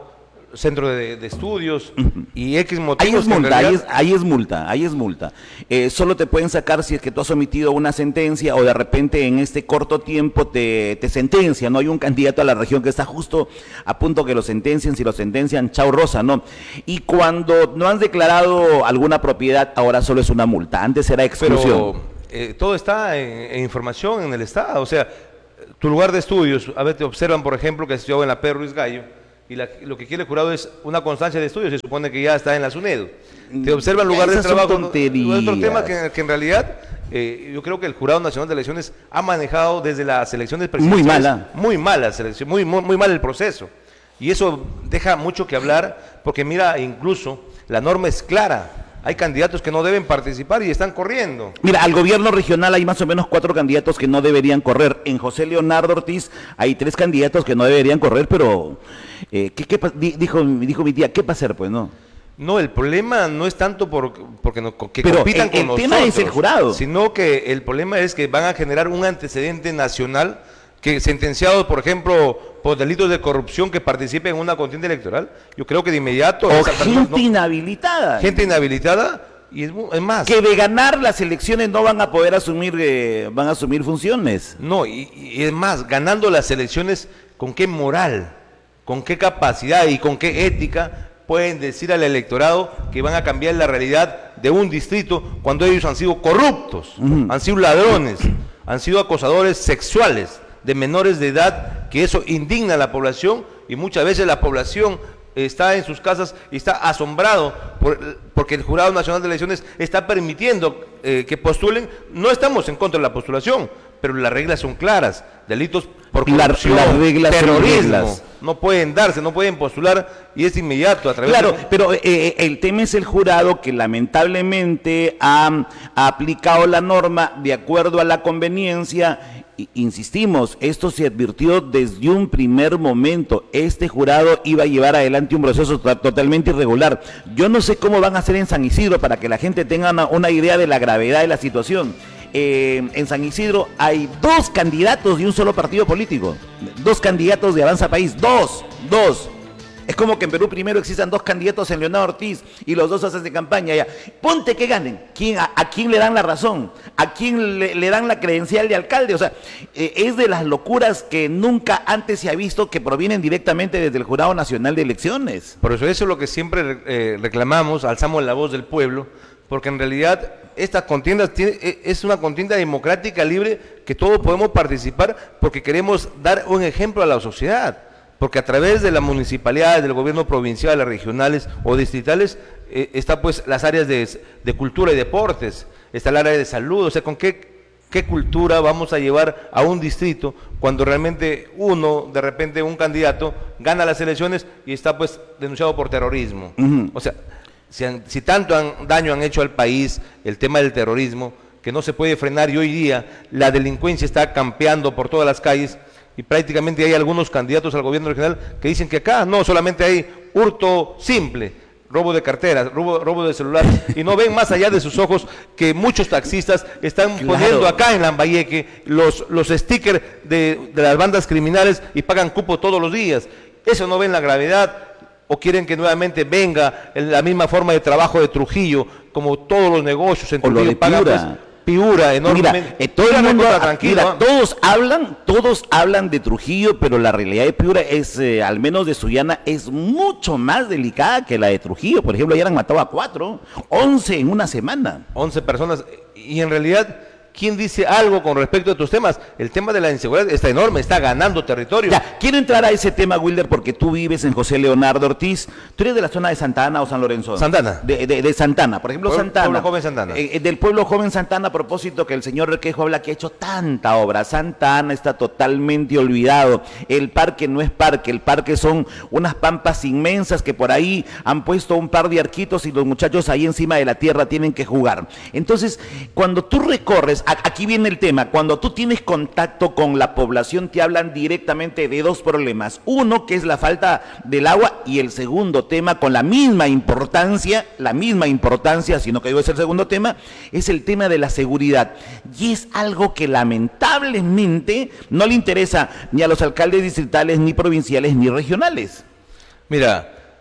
S12: centro de, de estudios y X motivos.
S1: Ahí es multa,
S12: realidad...
S1: ahí, es, ahí es multa, ahí es multa. Eh, solo te pueden sacar si es que tú has omitido una sentencia o de repente en este corto tiempo te, te sentencia, ¿no? Hay un candidato a la región que está justo a punto que lo sentencien, si lo sentencian, chau rosa, ¿no? Y cuando no han declarado alguna propiedad, ahora solo es una multa, antes era exclusión.
S12: Pero eh, todo está en, en información en el Estado, o sea, tu lugar de estudios, a ver, te observan, por ejemplo, que estudió en la Pedro Ruiz Gallo, y la, lo que quiere el jurado es una constancia de estudios, se supone que ya está en la SUNEDU. Te observan lugar de trabajo, no, otro tema que, que en realidad eh, yo creo que el Jurado Nacional de Elecciones ha manejado desde las elecciones presidenciales.
S1: Muy mala.
S12: Muy mala selección, muy, muy, muy mal el proceso. Y eso deja mucho que hablar, porque mira, incluso la norma es clara. Hay candidatos que no deben participar y están corriendo.
S1: Mira, al gobierno regional hay más o menos cuatro candidatos que no deberían correr. En José Leonardo Ortiz hay tres candidatos que no deberían correr, pero eh, ¿qué, qué, dijo, dijo mi tía, ¿qué va a hacer? Pues no.
S12: No, el problema no es tanto por, porque no, que
S1: pero
S12: compitan
S1: el,
S12: con
S1: el
S12: nosotros,
S1: tema es el jurado,
S12: sino que el problema es que van a generar un antecedente nacional que sentenciados, por ejemplo, por delitos de corrupción que participen en una contienda electoral, yo creo que de inmediato...
S1: O
S12: esa
S1: gente
S12: persona, no,
S1: inhabilitada.
S12: Gente inhabilitada, y es, es más...
S1: Que de ganar las elecciones no van a poder asumir, eh, van a asumir funciones.
S12: No, y, y es más, ganando las elecciones, ¿con qué moral, con qué capacidad y con qué ética pueden decir al electorado que van a cambiar la realidad de un distrito cuando ellos han sido corruptos, uh-huh. han sido ladrones, han sido acosadores sexuales de menores de edad, que eso indigna a la población y muchas veces la población está en sus casas y está asombrado por, porque el Jurado Nacional de Elecciones está permitiendo eh, que postulen. No estamos en contra de la postulación, pero las reglas son claras, delitos por corrupción,
S1: la, las reglas
S12: terrorismo,
S1: reglas.
S12: No pueden darse, no pueden postular y es inmediato a través
S1: Claro,
S12: de...
S1: pero eh, el tema es el jurado que lamentablemente ha, ha aplicado la norma de acuerdo a la conveniencia. Insistimos, esto se advirtió desde un primer momento. Este jurado iba a llevar adelante un proceso totalmente irregular. Yo no sé cómo van a hacer en San Isidro para que la gente tenga una, una idea de la gravedad de la situación. Eh, en San Isidro hay dos candidatos de un solo partido político. Dos candidatos de Avanza País. Dos, dos. Es como que en Perú primero existan dos candidatos en Leonardo Ortiz y los dos hacen de campaña ya. Ponte que ganen. ¿Quién, a, ¿A quién le dan la razón? ¿A quién le, le dan la credencial de alcalde? O sea, eh, es de las locuras que nunca antes se ha visto que provienen directamente desde el Jurado Nacional de Elecciones.
S12: Por eso eso es lo que siempre eh, reclamamos, alzamos la voz del pueblo, porque en realidad esta contienda tiene, es una contienda democrática, libre, que todos podemos participar porque queremos dar un ejemplo a la sociedad. Porque a través de las municipalidades, del gobierno provincial, las regionales o distritales, eh, está pues las áreas de, de cultura y deportes, está el área de salud. O sea, ¿con qué, qué cultura vamos a llevar a un distrito cuando realmente uno, de repente un candidato, gana las elecciones y está pues denunciado por terrorismo? Uh-huh. O sea, si, han, si tanto han, daño han hecho al país el tema del terrorismo, que no se puede frenar y hoy día la delincuencia está campeando por todas las calles, y prácticamente hay algunos candidatos al gobierno regional que dicen que acá no, solamente hay hurto simple, robo de carteras, robo, robo de celulares, y no ven más allá de sus ojos que muchos taxistas están claro. poniendo acá en Lambayeque los, los stickers de, de las bandas criminales y pagan cupo todos los días. Eso no ven la gravedad, o quieren que nuevamente venga la misma forma de trabajo de Trujillo, como todos los negocios en Trujillo pagan pues, Piura, enormemente.
S1: Mira, eh, todo el mundo, mira, todos hablan, todos hablan de Trujillo, pero la realidad de Piura es, eh, al menos de Sullana, es mucho más delicada que la de Trujillo. Por ejemplo, ayer han matado a cuatro, once en una semana.
S12: Once personas, y en realidad, ¿quién dice algo con respecto a estos temas? El tema de la inseguridad está enorme, está ganando territorio.
S1: Ya, quiero entrar a ese tema, Wilder, porque tú vives en José Leonardo Ortiz. ¿Tú eres de la zona de Santa Ana o San Lorenzo?
S12: Santana.
S1: De, de, de Santana, por ejemplo,
S12: Pueblo,
S1: Santana.
S12: Pueblo Joven Santana.
S1: Eh, del Pueblo Joven Santana, a propósito que el señor Requejo habla que ha hecho tanta obra. Santa Ana está totalmente olvidado. El parque no es parque, el parque son unas pampas inmensas que por ahí han puesto un par de arquitos y los muchachos ahí encima de la tierra tienen que jugar. Entonces, cuando tú recorres, aquí viene el tema, cuando tú tienes contacto con la población te hablan directamente de dos problemas, uno que es la falta del agua y el segundo tema con la misma importancia, la misma importancia, sino que digo es el segundo tema, es el tema de la seguridad y es algo que lamentablemente no le interesa ni a los alcaldes distritales, ni provinciales, ni regionales.
S12: Mira,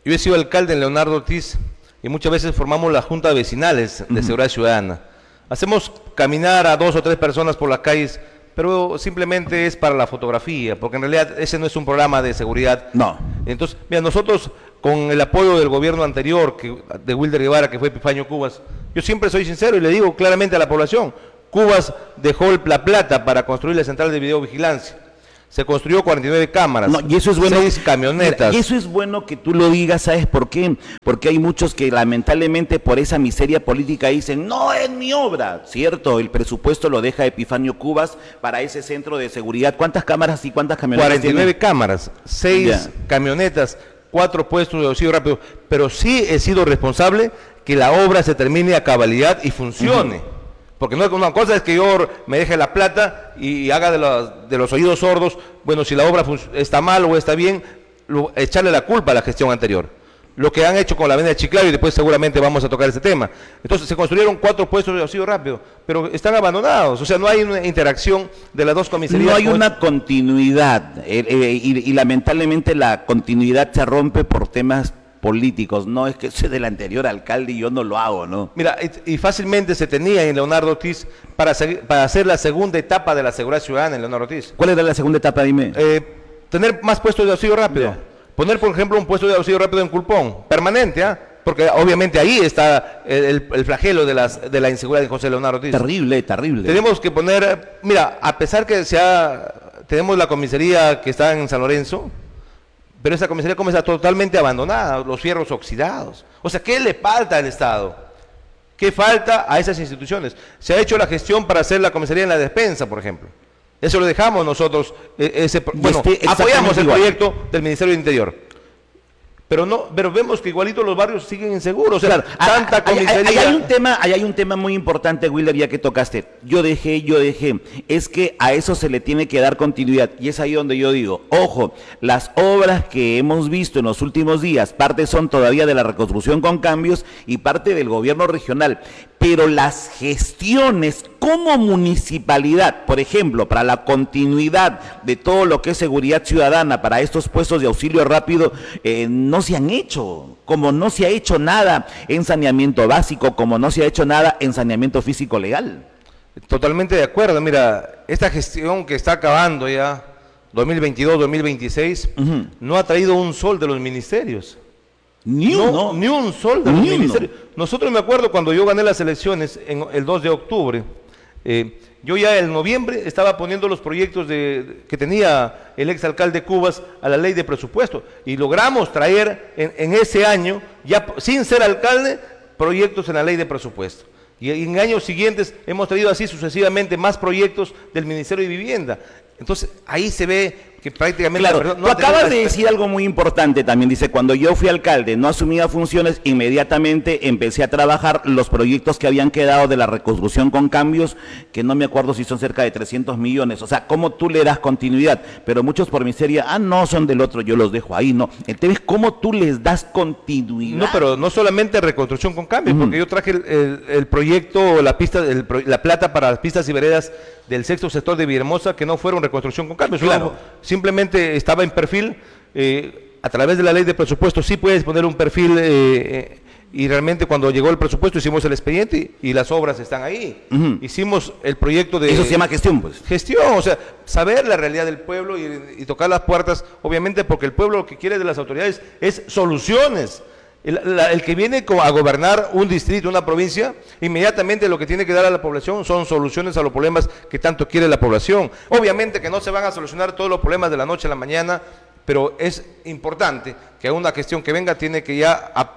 S12: Yo he sido alcalde en Leonardo Ortiz y muchas veces formamos las juntas vecinales de seguridad ciudadana. Hacemos caminar a dos o tres personas por las calles, pero simplemente es para la fotografía, porque en realidad ese no es un programa de seguridad.
S1: No.
S12: Entonces, mira, nosotros con el apoyo del gobierno anterior, que, de Wilder Guevara, que fue Epifanio Cubas, yo siempre soy sincero y le digo claramente a la población, Cubas dejó la plata para construir la central de videovigilancia. Se construyó cuarenta y nueve cámaras,
S1: no, y eso es bueno,
S12: seis camionetas.
S1: Mira, y eso es bueno que tú lo digas, ¿sabes por qué? Porque hay muchos que lamentablemente por esa miseria política dicen, no es mi obra, ¿cierto? El presupuesto lo deja Epifanio Cubas para ese centro de seguridad. ¿Cuántas cámaras y cuántas camionetas
S12: cuarenta y nueve
S1: tiene?
S12: cámaras, seis yeah. camionetas, cuatro puestos de auxilio rápido, pero sí he sido responsable que la obra se termine a cabalidad y funcione. Uh-huh. Porque no, una cosa es que yo me deje la plata y haga de los, de los oídos sordos, bueno, si la obra está mal o está bien, lo, echarle la culpa a la gestión anterior. Lo que han hecho con la avenida de Chiclayo, y después seguramente vamos a tocar ese tema. Entonces se construyeron cuatro puestos de auxilio rápido, pero están abandonados, o sea, no hay una interacción de las dos comisarías.
S1: No hay una continuidad, eh, eh, y, y lamentablemente la continuidad se rompe por temas políticos, no es que soy del anterior alcalde y yo no lo hago, ¿no?
S12: Mira, y, y fácilmente se tenía en Leonardo Ortiz para, para hacer la segunda etapa de la seguridad ciudadana en Leonardo Ortiz.
S1: ¿Cuál era la segunda etapa, dime?
S12: Eh, tener más puestos de auxilio rápido. Yeah. Poner, por ejemplo, un puesto de auxilio rápido en Culpón, permanente, ¿ah? ¿eh? Porque obviamente ahí está el, el, el flagelo de, las, de la inseguridad de José Leonardo Ortiz.
S1: Terrible, terrible.
S12: Tenemos que poner, mira, a pesar que sea, tenemos la comisaría que está en San Lorenzo, pero esa comisaría como está totalmente abandonada, los fierros oxidados. O sea, ¿qué le falta al Estado? ¿Qué falta a esas instituciones? Se ha hecho la gestión para hacer la comisaría en la despensa, por ejemplo. Eso lo dejamos nosotros, ese, bueno, apoyamos el proyecto del Ministerio del Interior. Pero no, pero vemos que igualito los barrios siguen inseguros, o sea, claro, tanta comisaría.
S1: Hay, hay, hay un tema, hay, hay un tema muy importante, Wilder, ya que tocaste. Yo dejé, yo dejé. Es que a eso se le tiene que dar continuidad. Y es ahí donde yo digo, ojo, las obras que hemos visto en los últimos días, parte son todavía de la reconstrucción con cambios y parte del gobierno regional. Pero las gestiones como municipalidad, por ejemplo, para la continuidad de todo lo que es seguridad ciudadana, para estos puestos de auxilio rápido, eh, no se han hecho, como no se ha hecho nada en saneamiento básico, como no se ha hecho nada en saneamiento físico legal.
S12: Totalmente de acuerdo. Mira, esta gestión que está acabando ya, dos mil veintidós, dos mil veintiséis, uh-huh. no ha traído un sol de los ministerios.
S1: Ni
S12: no,
S1: uno.
S12: Ni un sol de los ministerios. Nosotros, me acuerdo cuando yo gané las elecciones en el dos de octubre, eh, yo ya en noviembre estaba poniendo los proyectos de, que tenía el exalcalde Cubas a la ley de presupuesto y logramos traer en, en ese año, ya sin ser alcalde, proyectos en la ley de presupuesto. Y en años siguientes hemos traído así sucesivamente más proyectos del Ministerio de Vivienda. Entonces ahí se ve que prácticamente...
S1: Claro, no tú acabas de decir algo muy importante también, dice, cuando yo fui alcalde, no asumía funciones, inmediatamente empecé a trabajar los proyectos que habían quedado de la reconstrucción con cambios, que no me acuerdo si son cerca de trescientos millones, o sea, cómo tú le das continuidad, pero muchos por miseria, ah, no, son del otro, yo los dejo ahí, no, el tema es cómo tú les das continuidad.
S12: No, pero no solamente reconstrucción con cambios, uh-huh. porque yo traje el, el, el proyecto, la pista, el, la plata para las pistas y veredas del sexto sector de Villahermosa, que no fueron reconstrucción con cambios, claro. simplemente estaba en perfil, eh, a través de la ley de presupuesto sí puedes poner un perfil, eh, y realmente cuando llegó el presupuesto hicimos el expediente y, y las obras están ahí. Uh-huh. Hicimos el proyecto de...
S1: Eso se llama gestión, pues.
S12: Gestión, o sea, saber la realidad del pueblo y, y tocar las puertas, obviamente porque el pueblo lo que quiere de las autoridades es soluciones. El, la, el que viene a gobernar un distrito, una provincia, inmediatamente lo que tiene que dar a la población son soluciones a los problemas que tanto quiere la población. Obviamente que no se van a solucionar todos los problemas de la noche a la mañana, pero es importante que una gestión que venga tiene que ya a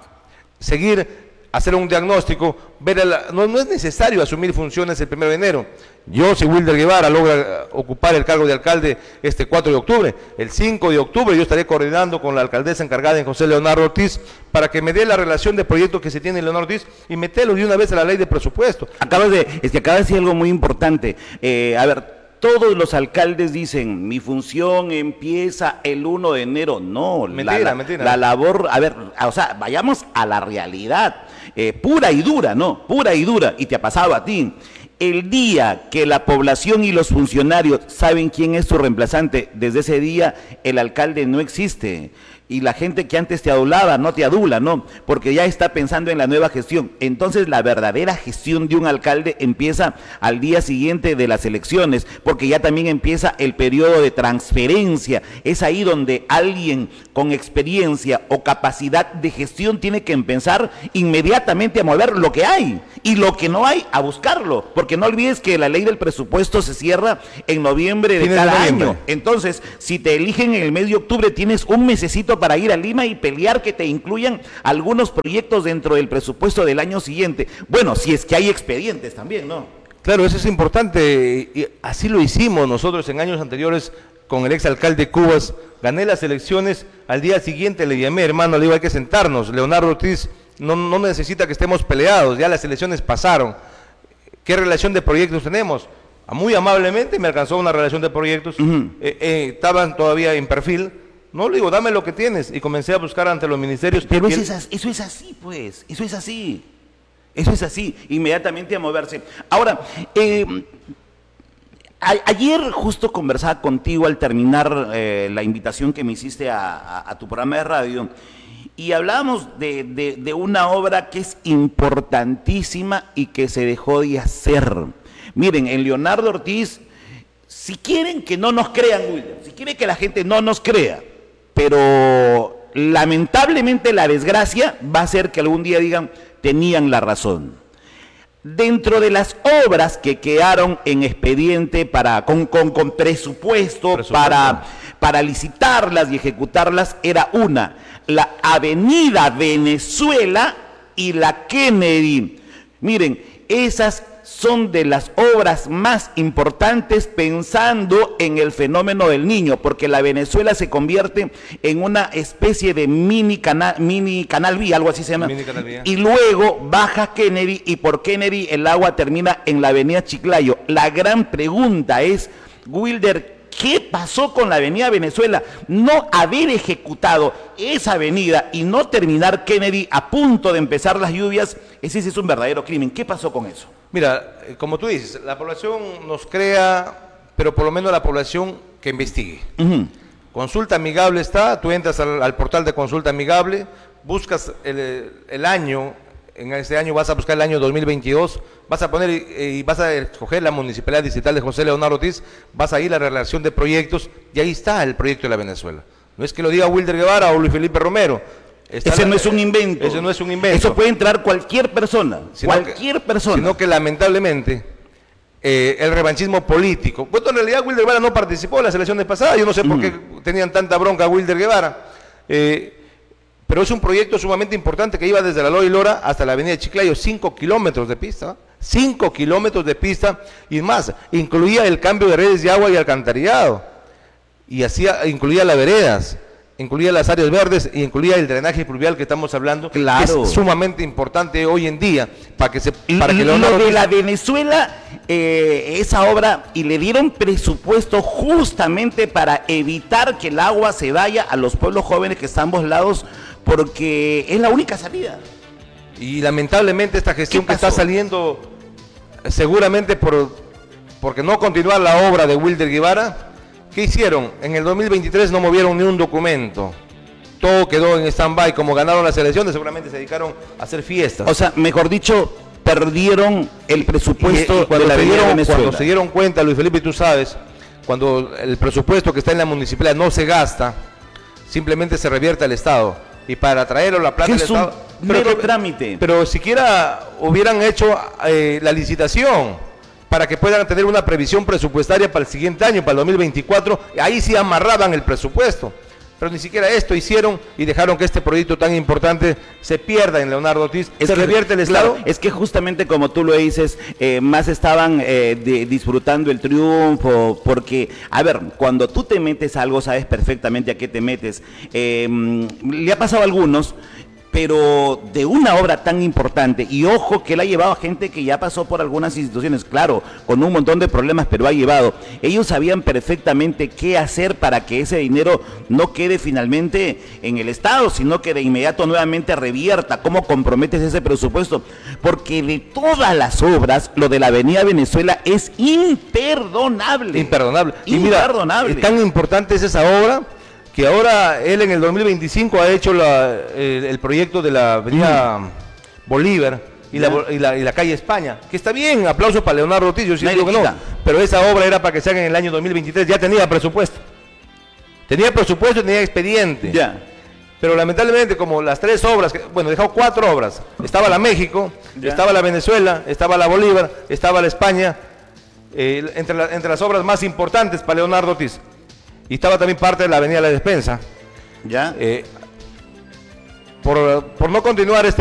S12: seguir, hacer un diagnóstico, ver el, no, no es necesario asumir funciones el primero de enero. Yo, si Wilder Guevara logra ocupar el cargo de alcalde este cuatro de octubre, el cinco de octubre yo estaré coordinando con la alcaldesa encargada en José Leonardo Ortiz para que me dé la relación de proyectos que se tiene en Leonardo Ortiz y meterlo de una vez a la ley de presupuesto.
S1: Acabas de, es que acabas de decir algo muy importante. Eh, a ver, todos los alcaldes dicen, mi función empieza el uno de enero. No,
S12: mentira,
S1: la,
S12: mentira.
S1: la labor, a ver, o sea, vayamos a la realidad, eh, pura y dura, ¿no? Pura y dura, y te ha pasado a ti. El día que la población y los funcionarios saben quién es su reemplazante, desde ese día el alcalde no existe. y la gente que antes te adulaba no te adula, ¿no? Porque ya está pensando en la nueva gestión. Entonces la verdadera gestión de un alcalde empieza al día siguiente de las elecciones, porque ya también empieza el periodo de transferencia. Es ahí donde alguien con experiencia o capacidad de gestión tiene que empezar inmediatamente a mover lo que hay, y lo que no hay, a buscarlo, porque no olvides que la ley del presupuesto se cierra en noviembre de cada año. Entonces, si te eligen en el mes de octubre, tienes un mesecito para ir a Lima y pelear que te incluyan algunos proyectos dentro del presupuesto del año siguiente. Bueno, si es que hay expedientes también, ¿no?
S12: Claro, eso es importante, y así lo hicimos nosotros en años anteriores con el exalcalde Cubas. Gané las elecciones, al día siguiente le llamé, hermano, le digo, hay que sentarnos, Leonardo Ortiz no, no necesita que estemos peleados, ya las elecciones pasaron. ¿Qué relación de proyectos tenemos? Muy amablemente me alcanzó una relación de proyectos, uh-huh. eh, eh, estaban todavía en perfil. No, le digo, dame lo que tienes, y comencé a buscar ante los ministerios.
S1: Pero
S12: eso,
S1: el... es, eso es así, pues, eso es así, eso es así, inmediatamente a moverse. Ahora, eh, a, ayer justo conversaba contigo al terminar eh, la invitación que me hiciste a, a, a tu programa de radio, y hablábamos de, de, de una obra que es importantísima y que se dejó de hacer. Miren, en Leonardo Ortiz, si quieren que no nos crean, Wilder, si quieren que la gente no nos crea, pero lamentablemente la desgracia va a ser que algún día digan, tenían la razón. Dentro de las obras que quedaron en expediente para, con, con, con presupuesto, presupuesto. Para, para licitarlas y ejecutarlas, era una, la Avenida Venezuela y la Kennedy. Miren, esas son de las obras más importantes pensando en el fenómeno del Niño, porque la Venezuela se convierte en una especie de mini canal, mini canal vía, algo así se llama, y luego baja Kennedy, y por Kennedy el agua termina en la avenida Chiclayo. La gran pregunta es, Wilder, ¿qué pasó con la avenida Venezuela? No haber ejecutado esa avenida y no terminar Kennedy a punto de empezar las lluvias, ese es un verdadero crimen. ¿Qué pasó con eso?
S12: Mira, como tú dices, la población nos crea, pero por lo menos la población que investigue. Uh-huh. Consulta Amigable está, tú entras al, al portal de Consulta Amigable, buscas el, el año, en este año vas a buscar el año dos mil veintidós, vas a poner eh, y vas a escoger la Municipalidad Distrital de José Leonardo Ortiz, vas a ir a la relación de proyectos, y ahí está el proyecto de la Venezuela. No es que lo diga Wilder Guevara o Luis Felipe Romero.
S1: Ese la, no es un invento.
S12: Eso no es un invento.
S1: Eso puede entrar cualquier persona, sino cualquier
S12: que,
S1: persona.
S12: Sino que lamentablemente eh, el revanchismo político. Bueno, en realidad Wilder Guevara no participó en las elecciones pasadas, yo no sé por mm. qué tenían tanta bronca a Wilder Guevara. Eh, pero es un proyecto sumamente importante que iba desde la Loa y Lora hasta la avenida Chiclayo, cinco kilómetros de pista, cinco kilómetros de pista, y más, incluía el cambio de redes de agua y alcantarillado, y hacía, incluía las veredas, incluía las áreas verdes y incluía el drenaje pluvial que estamos hablando, claro, que es sumamente importante hoy en día para que se para que
S1: lo de la Venezuela, eh, esa obra, y le dieron presupuesto justamente para evitar que el agua se vaya a los pueblos jóvenes que están a ambos lados, porque es la única salida.
S12: Y lamentablemente esta gestión que está saliendo, seguramente por porque no continuar la obra de Wilder Guevara. ¿Qué hicieron? En el dos mil veintitrés no movieron ni un documento. Todo quedó en stand-by. Como ganaron las elecciones, seguramente se dedicaron a hacer fiestas.
S1: O sea, mejor dicho, perdieron el presupuesto
S12: y, y cuando
S1: de la
S12: se dieron,
S1: Venezuela.
S12: Cuando se dieron cuenta, Luis Felipe, tú sabes, cuando el presupuesto que está en la municipalidad no se gasta, simplemente se revierte al Estado. Y para traerlo la plata del Estado...
S1: Es un mero trámite.
S12: Pero siquiera hubieran hecho eh, la licitación para que puedan tener una previsión presupuestaria para el siguiente año, para el dos mil veinticuatro, ahí sí amarraban el presupuesto, pero ni siquiera esto hicieron y dejaron que este proyecto tan importante se pierda en Leonardo Ortiz,
S1: es
S12: se
S1: que,
S12: revierte el
S1: claro,
S12: Estado.
S1: Es que justamente como tú lo dices, eh, más estaban eh, de, disfrutando el triunfo, porque, a ver, cuando tú te metes a algo, sabes perfectamente a qué te metes. Eh, le ha pasado a algunos, pero de una obra tan importante, y ojo que él ha llevado a gente que ya pasó por algunas instituciones, claro, con un montón de problemas, pero ha llevado. Ellos sabían perfectamente qué hacer para que ese dinero no quede finalmente en el Estado, sino que de inmediato nuevamente revierta. ¿Cómo comprometes ese presupuesto? Porque de todas las obras, lo de la avenida Venezuela es imperdonable.
S12: Imperdonable.
S1: Y mira,
S12: tan importante es esa obra, que que ahora él en el dos mil veinticinco ha hecho la, el, el proyecto de la avenida mm. Bolívar y la, y, la, y la calle España, que está bien, aplausos para Leonardo Ortiz, yo sí digo que no, pero esa obra era para que se haga en el año dos mil veintitrés, ya tenía presupuesto, tenía presupuesto y tenía expediente.
S1: Ya.
S12: Pero lamentablemente, como las tres obras, bueno, dejó cuatro obras, estaba la México, ya. estaba la Venezuela, estaba la Bolívar, estaba la España, eh, entre, la, entre las obras más importantes para Leonardo Ortiz. Y estaba también parte de la Avenida La Despensa.
S1: Ya.
S12: Eh, por, por no continuar este